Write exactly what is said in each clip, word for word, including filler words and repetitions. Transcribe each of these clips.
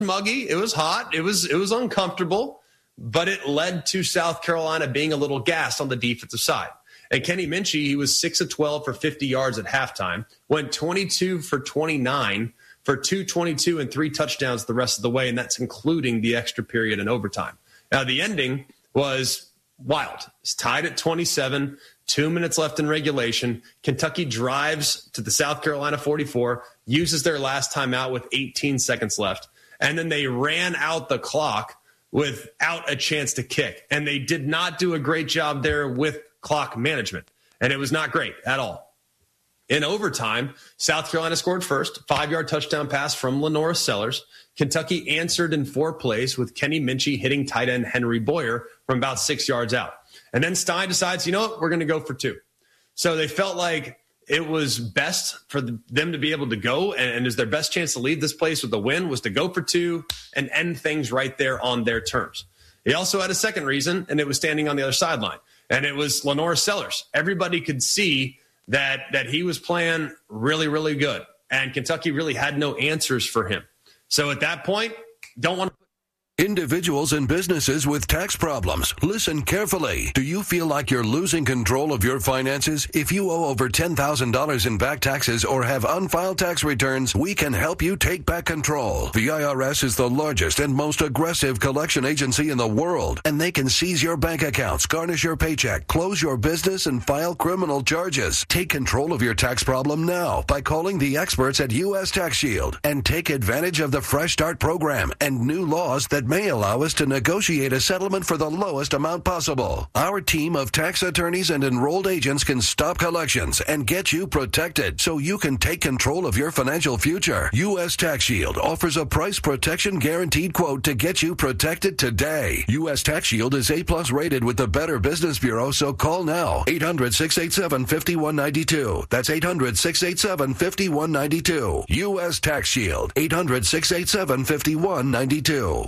muggy. It was hot. It was it was uncomfortable, but it led to South Carolina being a little gassed on the defensive side. And Kenny Minchey, he was six of twelve for fifty yards at halftime, went twenty-two for twenty-nine for two twenty-two and three touchdowns the rest of the way, and that's including the extra period and overtime. Now, the ending was wild. It's tied at twenty-seven, two minutes left in regulation. Kentucky drives to the South Carolina forty-four, uses their last timeout with eighteen seconds left, and then they ran out the clock without a chance to kick. And they did not do a great job there with clock management, and it was not great at all. In overtime, South Carolina scored first, five-yard touchdown pass from Lenora Sellers. Kentucky answered in four plays with Kenny Minchey hitting tight end Henry Boyer from about six yards out. And then Stein decides, you know what, we're going to go for two. So they felt like it was best for them to be able to go, and, and is their best chance to leave this place with a win was to go for two and end things right there on their terms. He also had a second reason, and it was standing on the other sideline. And it was Lenora Sellers. Everybody could see that that he was playing really, really good. And Kentucky really had no answers for him. So at that point, don't want to. Individuals and businesses with tax problems, listen carefully. Do you feel like you're losing control of your finances? If you owe over ten thousand dollars in back taxes or have unfiled tax returns, we can help you take back control. The I R S is the largest and most aggressive collection agency in the world, and they can seize your bank accounts, garnish your paycheck, close your business, and file criminal charges. Take control of your tax problem now by calling the experts at U S Tax Shield and take advantage of the Fresh Start program and new laws that may allow us to negotiate a settlement for the lowest amount possible. Our team of tax attorneys and enrolled agents can stop collections and get you protected so you can take control of your financial future. U S Tax Shield offers a price protection guaranteed quote to get you protected today. U S Tax Shield is A plus rated with the Better Business Bureau, so call now. eight hundred, six eight seven, five one nine two. That's eight hundred, six eight seven, five one nine two. U S Tax Shield. eight hundred, six eight seven, five one nine two.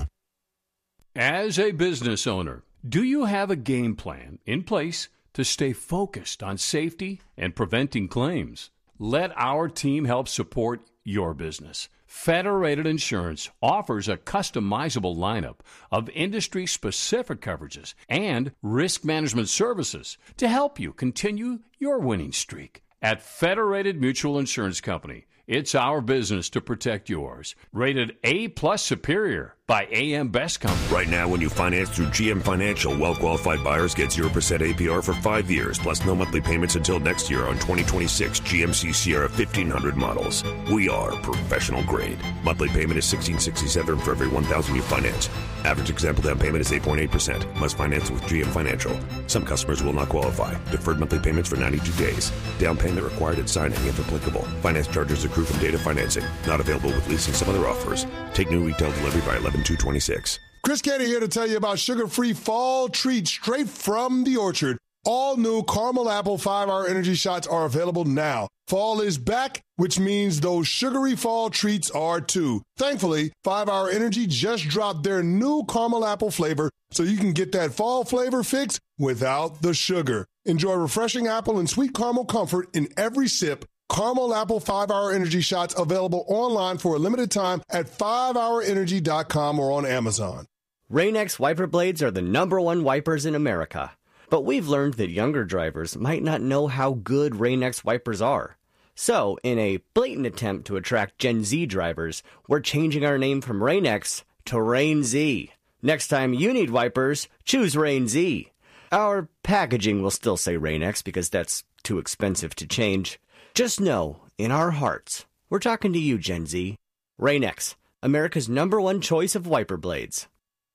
As a business owner, do you have a game plan in place to stay focused on safety and preventing claims? Let our team help support your business. Federated Insurance offers a customizable lineup of industry-specific coverages and risk management services to help you continue your winning streak. At Federated Mutual Insurance Company, it's our business to protect yours. Rated A plus Superior by A M Best Company. Right now, when you finance through G M Financial, well-qualified buyers get zero percent A P R for five years, plus no monthly payments until next year on twenty twenty-six G M C Sierra fifteen hundred models. We are professional grade. Monthly payment is sixteen sixty-seven for every one thousand you finance. Average example down payment is eight point eight percent. Must finance with G M Financial. Some customers will not qualify. Deferred monthly payments for ninety-two days. Down payment required at signing if applicable. Finance charges accrue from data financing. Not available with lease and some other offers. Take new retail delivery by eleven two twenty-six. Chris Canty here to tell you about sugar-free fall treats straight from the orchard. All new caramel apple five-hour energy shots are available now. Fall is back, which means those sugary fall treats are too. Thankfully, five-hour Energy just dropped their new caramel apple flavor, so you can get that fall flavor fix without the sugar. Enjoy refreshing apple and sweet caramel comfort in every sip. Caramel Apple five-hour Energy shots available online for a limited time at five hour energy dot com or on Amazon. Rain-X wiper blades are the number one wipers in America. But we've learned that younger drivers might not know how good Rain-X wipers are. So, in a blatant attempt to attract Gen Z drivers, we're changing our name from Rain-X to Rain-Z. Next time you need wipers, choose Rain-Z. Our packaging will still say Rain-X because that's too expensive to change. Just know, in our hearts, we're talking to you, Gen Z. Rain-X, America's number one choice of wiper blades.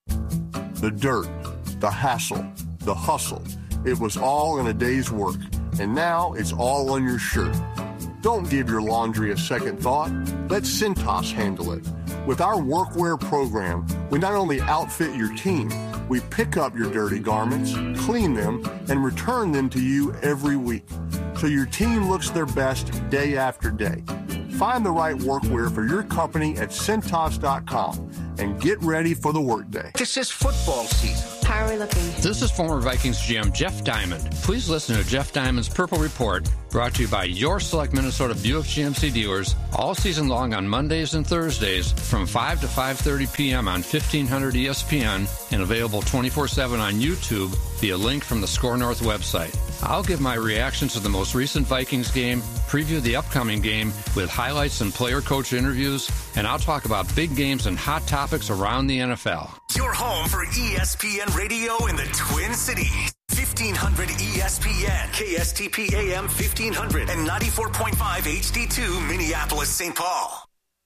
The dirt, the hassle, the hustle. It was all in a day's work, and now it's all on your shirt. Don't give your laundry a second thought. Let Cintas handle it. With our workwear program, we not only outfit your team, we pick up your dirty garments, clean them, and return them to you every week, so your team looks their best day after day. Find the right workwear for your company at Cintas dot com. and get ready for the workday. This is football season. How are we looking? This is former Vikings G M Jeff Diamond. Please listen to Jeff Diamond's Purple Report, brought to you by your select Minnesota Buick G M C dealers, all season long on Mondays and Thursdays from five to five thirty p.m. on fifteen hundred E S P N and available twenty-four seven on YouTube via link from the Score North website. I'll give my reactions to the most recent Vikings game, preview the upcoming game with highlights and player-coach interviews, and I'll talk about big games and hot topics around the N F L. Your home for E S P N Radio in the Twin Cities. fifteen hundred E S P N, K S T P A M fifteen hundred, and ninety-four point five H D two, Minneapolis, Saint Paul.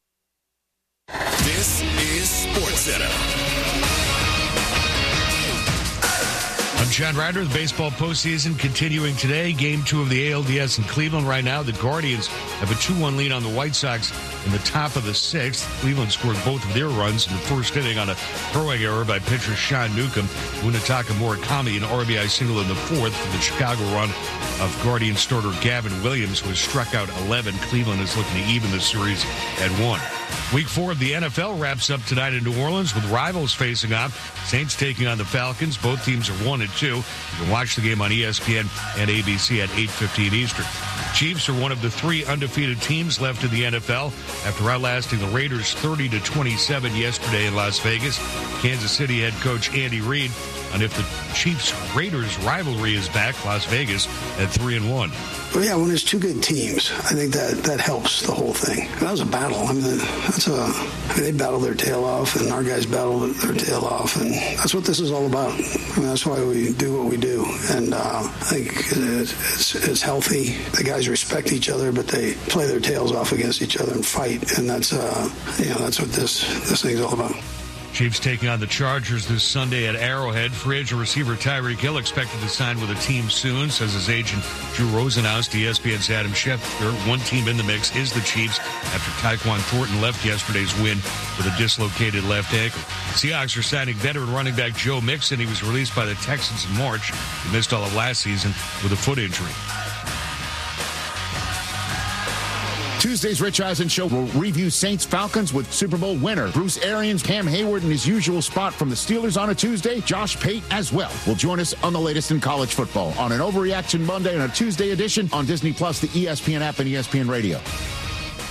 This is SportsCenter. I'm John Ryder. The baseball postseason continuing today. Game two of the A L D S in Cleveland right now. The Guardians have a two one lead on the White Sox in the top of the sixth. Cleveland scored both of their runs in the first inning on a throwing error by pitcher Sean Newcomb. Munetaka Murakami, an R B I single in the fourth for the Chicago run of Guardian starter Gavin Williams, who has struck out eleven. Cleveland is looking to even the series at one. Week four of the N F L wraps up tonight in New Orleans with rivals facing off. Saints taking on the Falcons. Both teams are one and two. You can watch the game on E S P N and A B C at eight fifteen Eastern. Chiefs are one of the three undefeated teams left in the N F L after outlasting the Raiders thirty to twenty-seven yesterday in Las Vegas. Kansas City head coach Andy Reid on if the Chiefs-Raiders rivalry is back. Las Vegas at three and one. Well, yeah, when there's two good teams, I think that, that helps the whole thing. That was a battle. I mean, that's a, I mean, they battled their tail off, and our guys battled their tail off, and that's what this is all about. I mean, that's why we do what we do, and uh, I think it's, it's healthy. The guys respect each other, but they play their tails off against each other and fight, and that's uh, you know that's what this this thing's all about. Chiefs taking on the Chargers this Sunday at Arrowhead. Free agent receiver Tyreek Hill expected to sign with a team soon, says his agent Drew Rosenhaus. E S P N's Adam Schefter. One team in the mix is the Chiefs after Tyquan Thornton left yesterday's win with a dislocated left ankle. Seahawks are signing veteran running back Joe Mixon. He was released by the Texans in March. He missed all of last season with a foot injury. Tuesday's Rich Eisen Show will review Saints-Falcons with Super Bowl winner Bruce Arians, Cam Hayward in his usual spot from the Steelers on a Tuesday. Josh Pate as well will join us on the latest in college football on an Overreaction Monday and a Tuesday edition on Disney Plus, the E S P N app, and E S P N Radio.